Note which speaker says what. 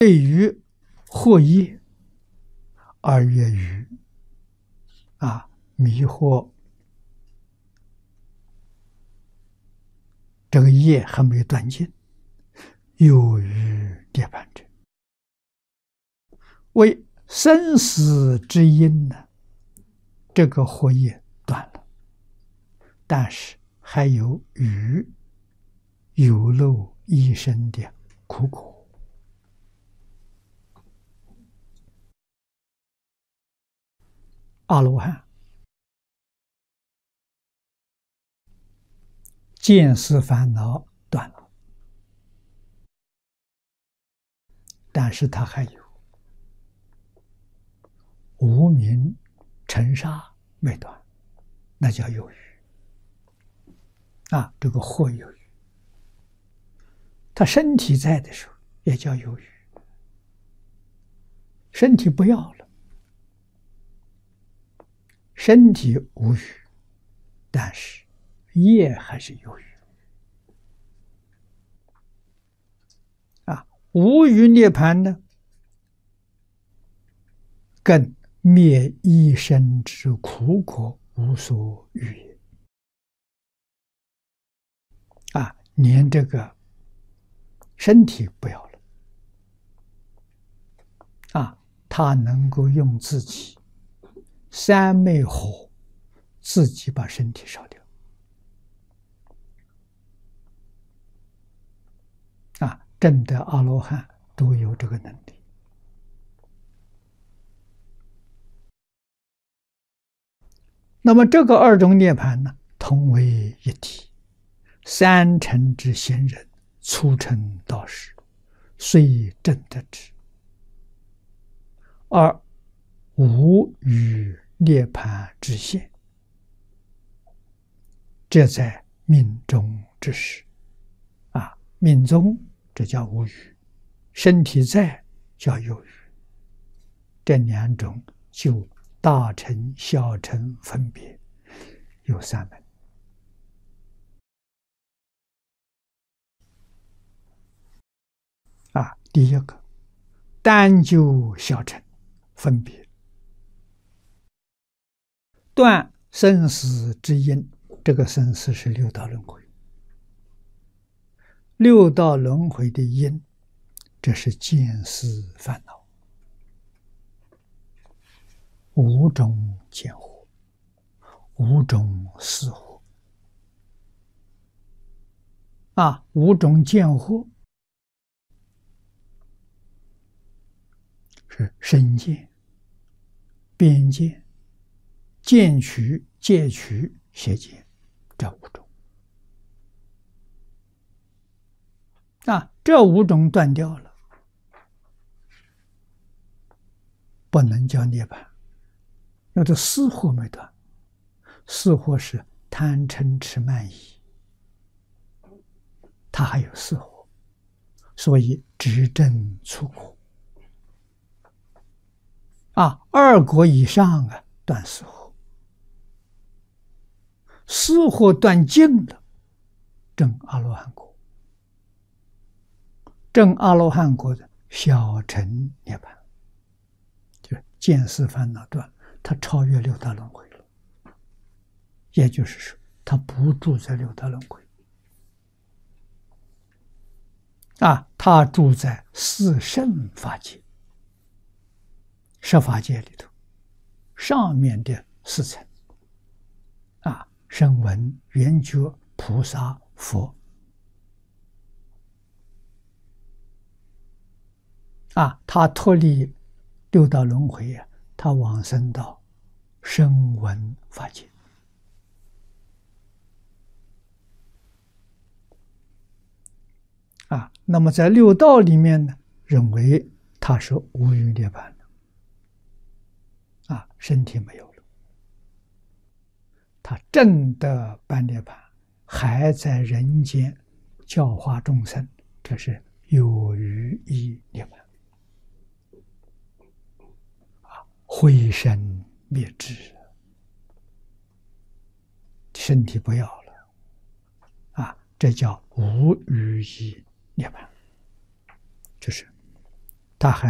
Speaker 1: 对于惑业而越于迷惑，这个业还没有断尽，有余涅槃者，为生死之因呢，这个惑业断了，但是还有余有漏一生的苦果。阿罗汉见思烦恼断了，但是他还有无明尘沙没断，那叫有余这个惑有余。他身体在的时候也叫有余，身体不要了，身体无余，但是业还是有余无余涅槃呢，更灭一生之苦果无所欲也连这个身体不要了他能够用自己三昧火自己把身体烧掉证得阿罗汉都有这个能力。那么这个二种涅槃呢，同为一体。三乘之贤人，初成道士，虽证得之，而无与涅槃之现，这在命中之时命中这叫无余，身体在叫有余，这两种就大乘小乘分别有三门第一个单就小乘分别断生死之因，这个生死是六道轮回，六道轮回的因，这是见思烦恼，五种见惑，五种思惑五种见惑是身见、边见、见取、戒取、邪见，这五种这五种断掉了，不能叫涅槃。那这思惑没断，思惑是贪嗔痴慢疑，它还有思惑，所以直证出果二果以上断思惑，思惑断尽了，证阿罗汉果。证阿罗汉果的小乘涅槃，就是见思烦恼断，他超越六道轮回了，也就是说他不住在六道轮回他住在四圣法界，十法界里头上面的四层声闻、缘觉、菩萨、佛他脱离六道轮回他往生到声闻法界那么在六道里面呢，认为他是无余涅槃身体没有了，他证得般涅槃，还在人间教化众生，这是有余一涅槃灰身灭智，身体不要了这叫无余一涅槃，这是他还